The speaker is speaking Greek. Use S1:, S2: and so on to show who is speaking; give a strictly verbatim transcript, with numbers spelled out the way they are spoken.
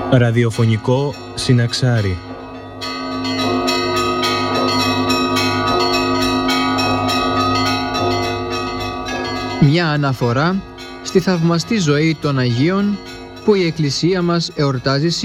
S1: Ραδιοφωνικό Συναξάρι.
S2: Μια αναφορά στη θαυμαστή ζωή των Αγίων που η Εκκλησία μας εορτάζει σήμερα.